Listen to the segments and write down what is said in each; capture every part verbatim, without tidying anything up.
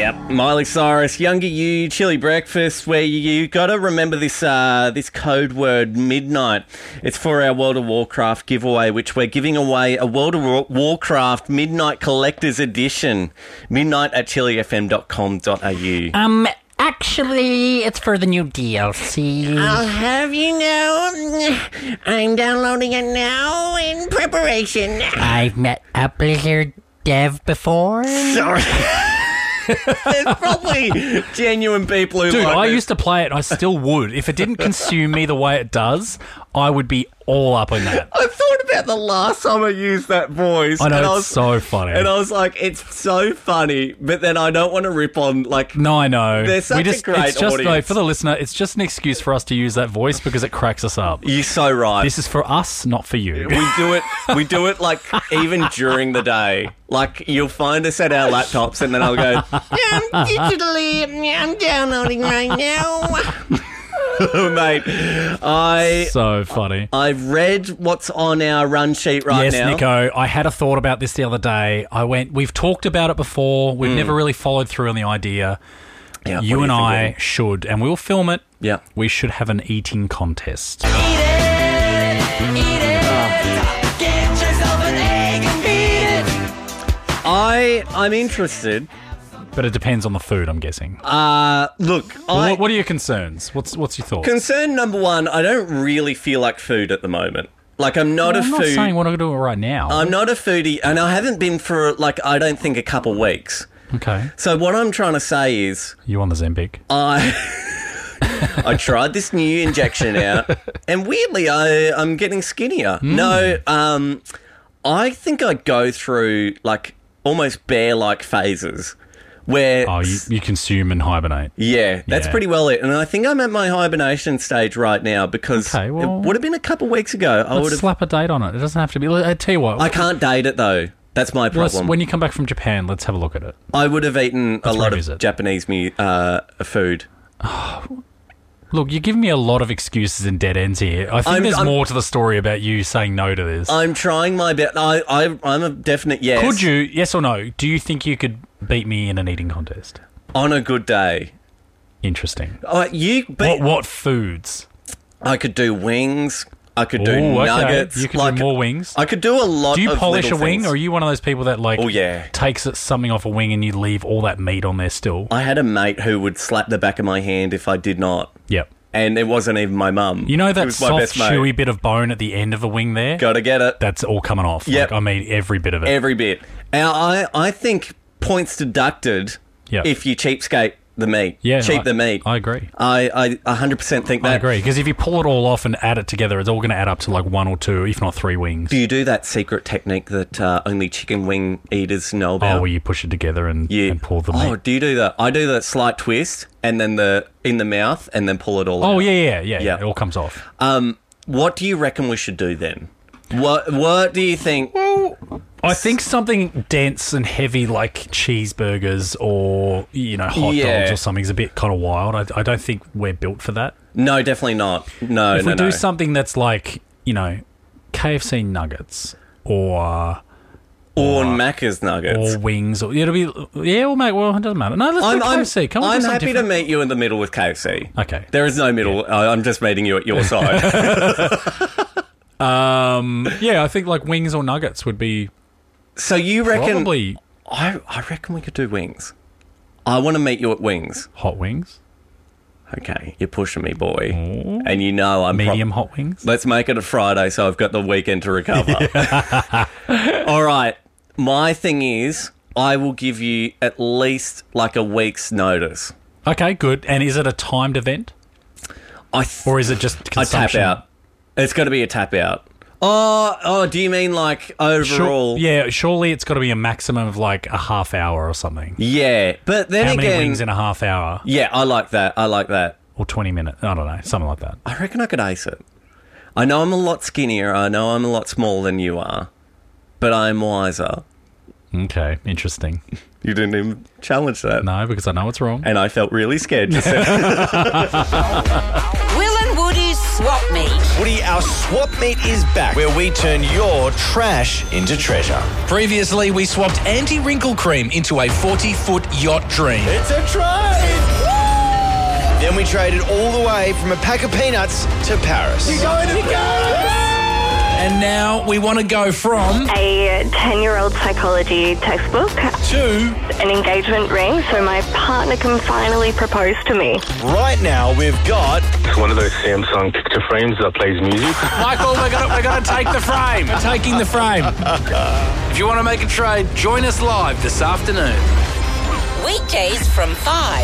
Yeah, Miley Cyrus, Younger You, Chili Breakfast, where you, you got to remember this uh, this code word, midnight. It's for our World of Warcraft giveaway, which we're giving away a World of War- Warcraft Midnight Collector's Edition. Midnight at chili f m dot com dot a u. Um, actually, it's for the new D L C. I'll have you know, I'm downloading it now in preparation. I've met a Blizzard dev before. Sorry. There's probably genuine people who Dude, like I this. used to play it and I still would. If it didn't consume me the way it does, I would be all up on that. I thought about the last time I used that voice. I know, and it's I was, so funny. And I was like, it's so funny, but then I don't want to rip on, like... No, I know. They're such we just, a great it's just, audience. Like, for the listener, it's just an excuse for us to use that voice because it cracks us up. You're so right. This is for us, not for you. We do it, we do it, like, even during the day. Like, you'll find us at our laptops and then I'll go, I'm digitally, I'm downloading right now. mate, I... So funny. I've read what's on our run sheet right yes, now. Nico, I had a thought about this the other day. I went, we've talked about it before. We've never really followed through on the idea. Yeah, what you are and I thinking? should, and we'll film it. Yeah. We should have an eating contest. I, I'm interested. But it depends on the food, I'm guessing. Uh, look, Well, I... what, what are your concerns? What's what's your thoughts? Concern number one, I don't really feel like food at the moment. Like, I'm not Well, a I'm not food... saying we're not going to do it right now. I'm not a foodie, and I haven't been for, like, I don't think a couple weeks. okay. So what I'm trying to say is, You on the Zempic? I I tried this new injection out, and weirdly, I I'm getting skinnier. Hmm. No, um, I think I go through like almost bear-like phases where. Oh, you, you consume and hibernate. Yeah, that's Yeah. pretty well it. And I think I'm at my hibernation stage right now because Okay, well- it would have been a couple weeks ago. I would Let's have. slap a date on it. It doesn't have to be. I tell you what. I can't date it though. That's my let's- problem. when you come back from Japan, let's have a look at it. I would have eaten a Let's lot revisit. of Japanese me uh, food. Look, you're giving me a lot of excuses and dead ends here. I think I'm- there's I'm- more to the story about you saying no to this. I'm trying my best. I, I, I'm a definite yes. Could you, yes or no, do you think you could beat me in an eating contest? On a good day. Interesting. Oh, you. But What, what foods? I could do wings. I could do Ooh, okay. nuggets. You could like, do more wings. I could do a lot. Do you of polish a little wing, things. or are you one of those people that like Oh, yeah. takes it- something off a wing and you leave all that meat on there still? I had a mate who would slap the back of my hand if I did not, Yep. and it wasn't even my mum. You know It that was my soft, best mate. chewy bit of bone at the end of the wing there? Gotta get it. That's all coming off. Yep. Like, I mean, every bit of it. Every bit. Now, I, I think points deducted Yep. if you cheapskate the meat. Yeah, Cheap I- the meat. I agree. I, I one hundred percent think that. I agree. Because if you pull it all off and add it together, it's all going to add up to like one or two, if not three wings. Do you do that secret technique that uh, only chicken wing eaters know Oh, about? where you push it together and, Yeah. and pull the Oh, meat. do you do that? I do that slight twist and then the in the mouth and then pull it all out. Oh, yeah, yeah, yeah, yeah. Yeah. It all comes off. Um, what do you reckon we should do then? What What do you think? I think something dense and heavy like cheeseburgers or, you know, hot Yeah. dogs or something is a bit kind of wild. I, I don't think we're built for that. No, definitely not. No, if no, we do no. something that's like, you know, K F C nuggets or or Macca's nuggets. or wings or it'll be yeah, we'll make well it doesn't matter. No, let's I'm, do K I'm, F C. Come on, I'm do something happy different. to meet you in the middle with K F C. Okay. There is no middle. Uh, I'm just meeting you at your side. Um, yeah, I think like wings or nuggets would be So you reckon? probably I I reckon we could do wings. I want to meet you at wings. hot wings, Okay, you're pushing me, boy, and you know I'm prob- medium hot wings. Let's make it a Friday so I've got the weekend to recover. All right. My thing is, I will give you at least like a week's notice. Okay, good. And is it a timed event I th- or is it just I tap consumption? out. It's got to be a tap out. Oh, oh, do you mean like overall? Sure, yeah, surely it's got to be a maximum of like a half hour or something. Yeah, but then How again, many wings in a half hour yeah, I like that. I like that. or twenty minutes? I don't know, something like that. I reckon I could ace it. I know I'm a lot skinnier. I know I'm a lot smaller than you are, but I'm wiser. Okay, interesting. You didn't even challenge that. No, because I know it's wrong. And I felt really scared just then. Will and Woody's Swap Meet. Woody, our Swap Meet is back, where we turn your trash into treasure. Previously, we swapped anti-wrinkle cream into a forty-foot yacht dream. It's a trade! Then we traded all the way from a pack of peanuts to Paris. You're going to Paris! And now we want to go from a ten-year-old psychology textbook to an engagement ring so my partner can finally propose to me. Right now we've got it's one of those Samsung picture frames that plays music. Michael, we're going we're to take the frame. We're taking the frame. If you want to make a trade, join us live this afternoon. Weekdays from five.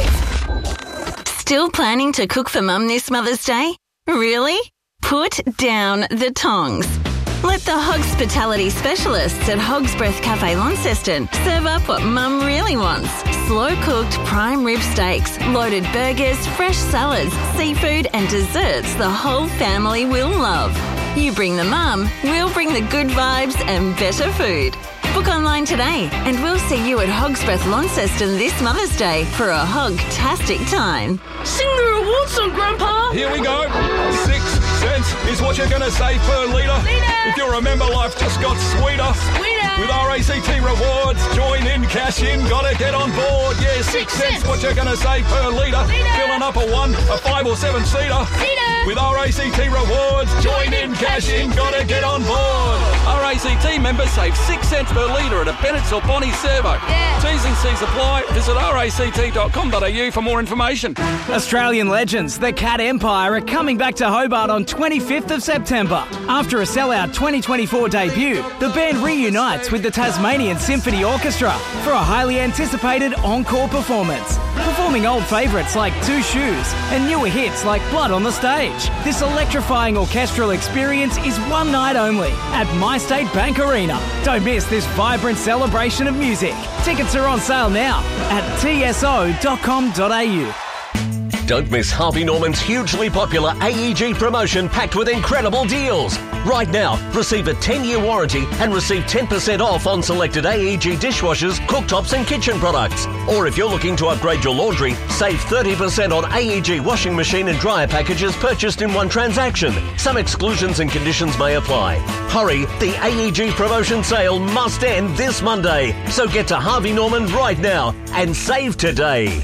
Still planning to cook for Mum this Mother's Day? Really? Put down the tongs. Let the hospitality specialists at Hog's Breath Cafe Launceston serve up what Mum really wants. Slow-cooked prime rib steaks, loaded burgers, fresh salads, seafood and desserts the whole family will love. You bring the mum, we'll bring the good vibes and better food. Book online today and we'll see you at Hog's Breath Launceston this Mother's Day for a hog-tastic time. Sing the reward song, Grandpa! Here we go. Six cents is what you're going to save per litre. If you remember, life just got sweeter. Sweeter! With R A C T Rewards, join in, cash in, gotta get on board. Yeah, six, six cents, what you're going to save per litre. Filling up a one, a five or seven seater. Seater! With R A C T Rewards, join in, cash in, gotta get on board. R A C T members save six cents per litre at a Bennett's or Bonnie servo. Yeah. T's and C's apply. Visit r a c t dot com dot a u for more information. Australian legends, the Cat Empire, are coming back to Hobart on twenty-fifth of September. After a sellout twenty twenty-four debut, the band reunites with the Tasmanian Symphony Orchestra for a highly anticipated encore performance, performing old favourites like Two Shoes and newer hits like Blood on the Stage. This electrifying orchestral experience is one night only at MyState Bank Arena. Don't miss this vibrant celebration of music. Tickets are on sale now at t s o dot com dot a u. Don't miss Harvey Norman's hugely popular A E G promotion packed with incredible deals. Right now, receive a ten-year warranty and receive ten percent off on selected A E G dishwashers, cooktops and kitchen products. Or if you're looking to upgrade your laundry, save thirty percent on A E G washing machine and dryer packages purchased in one transaction. Some exclusions and conditions may apply. Hurry, the A E G promotion sale must end this Monday. So get to Harvey Norman right now and save today.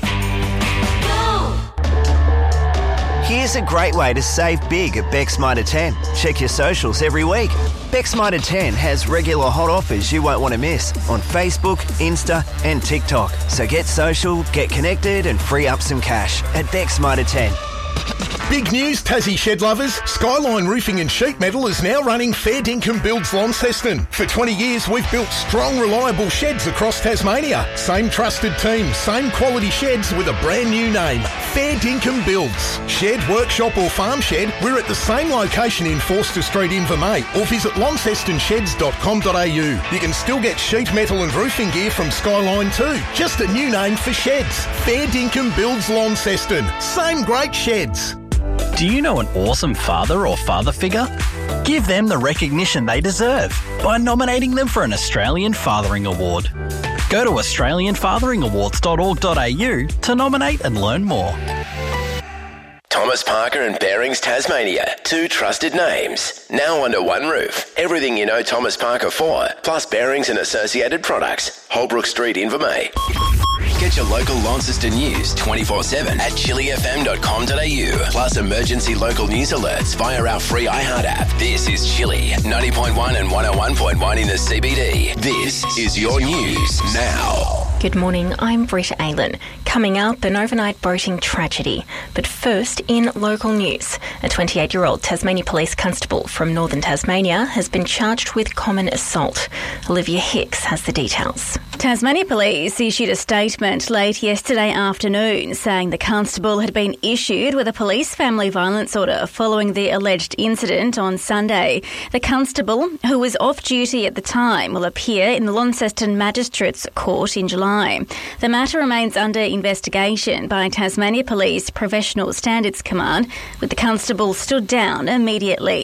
Here's a great way to save big at Beck's Mitre ten. Check your socials every week. Beck's Mitre ten has regular hot offers you won't want to miss on Facebook, Insta and TikTok. So get social, get connected and free up some cash at Beck's Mitre ten. Big news, Tassie shed lovers. Skyline Roofing and Sheet Metal is now running Fair Dinkum Builds Launceston. For twenty years, we've built strong, reliable sheds across Tasmania. Same trusted team, same quality sheds with a brand new name. Fair Dinkum Builds. Shed, workshop or farm shed, we're at the same location in Forster Street, Invermay, or visit launceston sheds dot com dot a u. You can still get sheet metal and roofing gear from Skyline too. Just a new name for sheds. Fair Dinkum Builds Launceston. Same great sheds. Do you know an awesome father or father figure? Give them the recognition they deserve by nominating them for an Australian Fathering Award. Go to australian fathering awards dot org dot a u to nominate and learn more. Thomas Parker and Bearings Tasmania, two trusted names, now under one roof. Everything you know Thomas Parker for, plus Bearings and associated products. Holbrook Street, Invermay. Get your local Launceston news twenty-four seven at chili f m dot com dot a u. Plus emergency local news alerts via our free iHeart app. This is Chili, ninety point one and one oh one point one in the C B D. This is your news now. Good morning, I'm Britt Aylan. Coming up, an overnight boating tragedy. But first, in local news, a twenty-eight-year-old Tasmania Police constable from northern Tasmania has been charged with common assault. Olivia Hicks has the details. Tasmania Police issued a statement late yesterday afternoon saying the constable had been issued with a police family violence order following the alleged incident on Sunday. The constable, who was off duty at the time, will appear in the Launceston Magistrates Court in July. The matter remains under investigation by Tasmania Police Professional Standards Command, with the constable stood down immediately.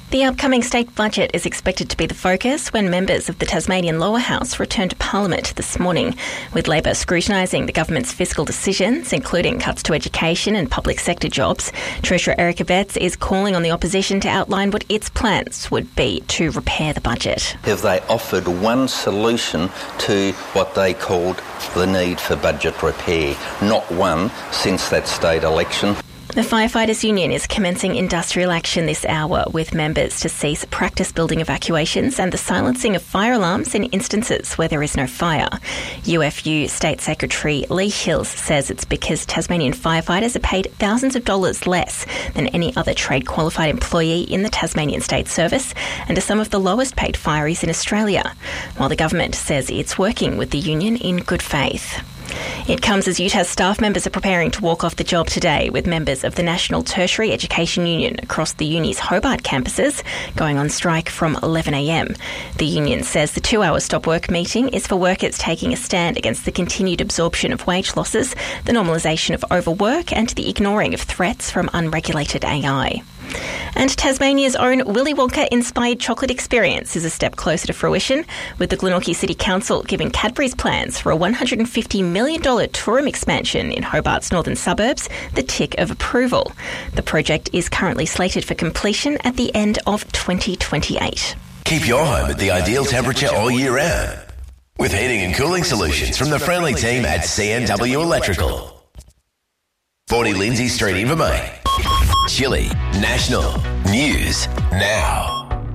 The upcoming state budget is expected to be the focus when members of the Tasmanian Lower House return to Parliament this morning, with Labor scrutinising the government's fiscal decisions, including cuts to education and public sector jobs. Treasurer Erica Betts is calling on the opposition to outline what its plans would be to repair the budget. Have they offered one solution to what they called the need for budget repair? Not one since that state election. The Firefighters Union is commencing industrial action this hour, with members to cease practice building evacuations and the silencing of fire alarms in instances where there is no fire. U F U State Secretary Lee Hills says it's because Tasmanian firefighters are paid thousands of dollars less than any other trade-qualified employee in the Tasmanian State Service and are some of the lowest paid fireys in Australia, while the government says it's working with the union in good faith. It comes as U T A S staff members are preparing to walk off the job today, with members of the National Tertiary Education Union across the uni's Hobart campuses going on strike from eleven a m. The union says the two-hour stop-work meeting is for workers taking a stand against the continued absorption of wage losses, the normalisation of overwork and the ignoring of threats from unregulated A I. And Tasmania's own Willy Wonka-inspired chocolate experience is a step closer to fruition, with the Glenorchy City Council giving Cadbury's plans for a one hundred fifty million dollars tourism expansion in Hobart's northern suburbs the tick of approval. The project is currently slated for completion at the end of twenty twenty-eight. Keep your home at the ideal temperature all year round with heating and cooling solutions from the friendly team at C N W Electrical. forty Lindsay Street, Invermain. Chili National News Now.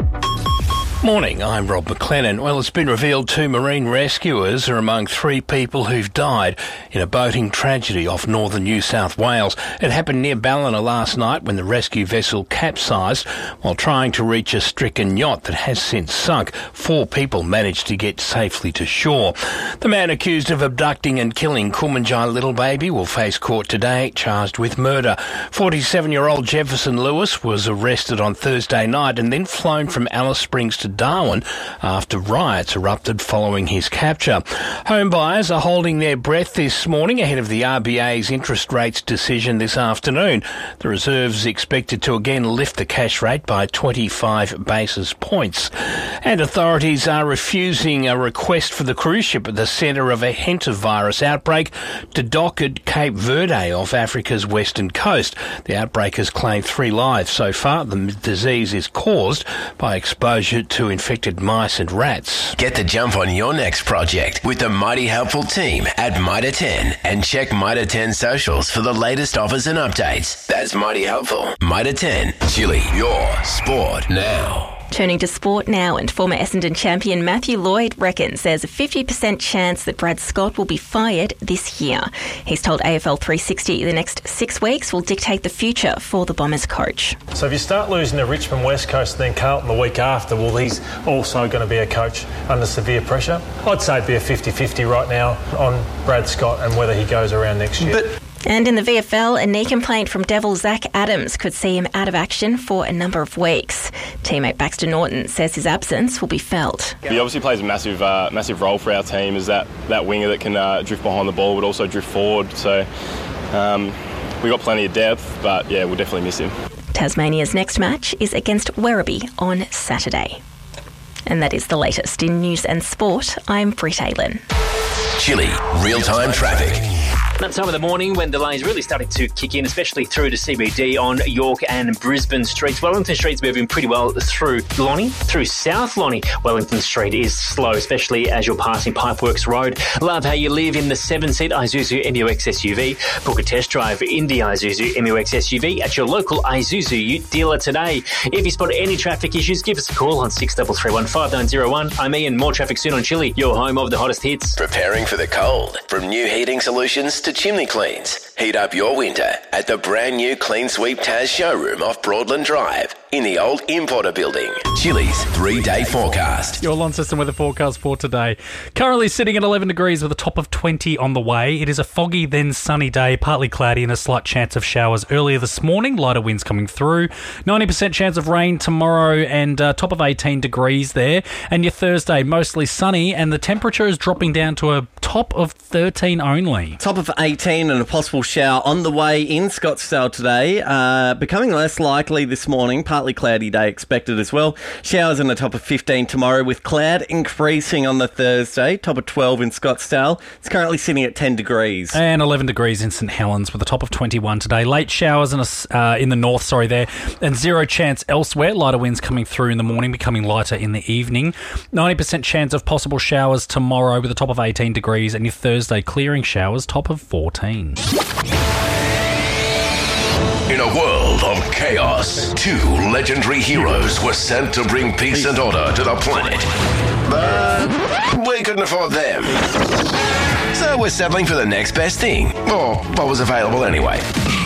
Morning, I'm Rob McLennan. Well, it's been revealed two marine rescuers are among three people who've died in a boating tragedy off northern New South Wales. It happened near Ballina last night when the rescue vessel capsized while trying to reach a stricken yacht that has since sunk. Four people managed to get safely to shore. The man accused of abducting and killing Kumanjai little baby will face court today, charged with murder. forty-seven-year-old Jefferson Lewis was arrested on Thursday night and then flown from Alice Springs to Darwin after riots erupted following his capture. Home buyers are holding their breath this morning ahead of the R B A's interest rates decision this afternoon. The Reserve's expected to again lift the cash rate by twenty-five basis points. And authorities are refusing a request for the cruise ship at the centre of a hantavirus outbreak to dock at Cape Verde off Africa's western coast. The outbreak has claimed three lives so far. The disease is caused by exposure to infected mice and rats. Get the jump on your next project with the mighty helpful team at Mitre ten and check Mitre ten socials for the latest offers and updates. That's mighty helpful. Mitre ten, Chili, your sport now. Turning to sport now, and former Essendon champion Matthew Lloyd reckons there's a fifty percent chance that Brad Scott will be fired this year. He's told A F L three sixty the next six weeks will dictate the future for the Bombers coach. So if you start losing to Richmond West Coast and then Carlton the week after, well, he's also going to be a coach under severe pressure. I'd say it'd be a fifty-fifty right now on Brad Scott and whether he goes around next year. But And in the V F L, a knee complaint from Devil Zach Adams could see him out of action for a number of weeks. Teammate Baxter Norton says his absence will be felt. He obviously plays a massive uh, massive role for our team as that, that winger that can uh, drift behind the ball but also drift forward. So um, we've got plenty of depth, but yeah, we'll definitely miss him. Tasmania's next match is against Werribee on Saturday. And that is the latest in news and sport. I'm Britt Aylen. Chili, real-time traffic. That time of the morning when delays really starting to kick in, especially through to C B D on York and Brisbane streets. Wellington Street's moving pretty well through Lonnie, through South Lonnie. Wellington Street is slow, especially as you're passing Pipeworks Road. Love how you live in the seven-seat Isuzu M U X S U V. Book a test drive in the Isuzu M U X S U V at your local Isuzu dealer today. If you spot any traffic issues, give us a call on six three three one five nine zero one. I'm Ian. More traffic soon on Chili, your home of the hottest hits. Preparing for the cold. From new heating solutions to chimney cleans. Heat up your winter at the brand new Clean Sweep Taz showroom off Broadland Drive in the old Importer building. Chili's three-day forecast. Your lawn system weather forecast for today. Currently sitting at eleven degrees with a top of twenty on the way. It is a foggy then sunny day, partly cloudy and a slight chance of showers earlier this morning. Lighter winds coming through. ninety percent chance of rain tomorrow and uh, top of eighteen degrees there. And your Thursday, mostly sunny and the temperature is dropping down to a top of thirteen only. Top of eighteen and a possible shower on the way in Scottsdale today. Uh, becoming less likely this morning. Partly cloudy day expected as well. Showers in the top of fifteen tomorrow with cloud increasing on the Thursday. Top of twelve in Scottsdale. It's currently sitting at ten degrees. And eleven degrees in St Helens with a top of twenty-one today. Late showers in, a, uh, in the north, sorry there. And zero chance elsewhere. Lighter winds coming through in the morning, becoming lighter in the evening. ninety percent chance of possible showers tomorrow with a top of eighteen degrees. And your Thursday clearing showers, top of fourteen. In a world of chaos, two legendary heroes were sent to bring peace and order to the planet. But we couldn't afford them. So we're settling for the next best thing, or what was available anyway.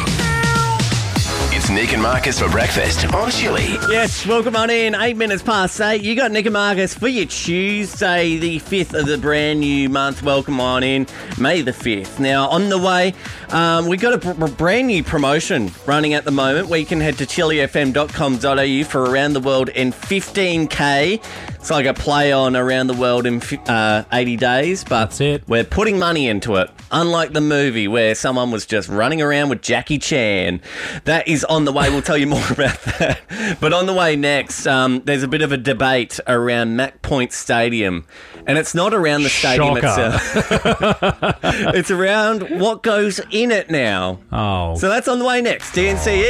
It's Nick and Marcus for breakfast on Chili. Yes, welcome on in. Eight minutes past eight. You got Nick and Marcus for your Tuesday, the fifth of the brand new month. Welcome on in, May the fifth. Now, on the way, um, we got a br- brand new promotion running at the moment where you can head to chili f m dot com dot a u for Around the World in fifteen K. It's like a play on Around the World in uh, eighty days, but that's it. We're putting money into it. Unlike the movie where someone was just running around with Jackie Chan. That is on the way. We'll tell you more about that. But on the way next, um, there's a bit of a debate around Mac Point Stadium. And it's not around the stadium Shocker. itself. It's around what goes in it now. Oh. So that's on the way next. D N C E.